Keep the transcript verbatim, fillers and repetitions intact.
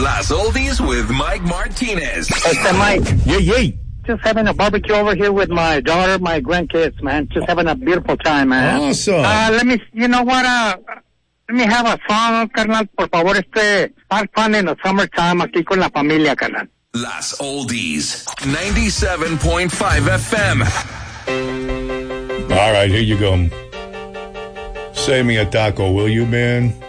Las Oldies with Mike Martinez. It's Mike. Yay, yay. Just having a barbecue over here with my daughter, my grandkids, man. Just having a beautiful time, man. Awesome. Uh, let me, you know what, uh, let me have a song, carnal, por favor, este, have fun in the summertime aquí con la familia, carnal. Las Oldies, ninety-seven point five F M. All right, here you go. Save me a taco, will you, man?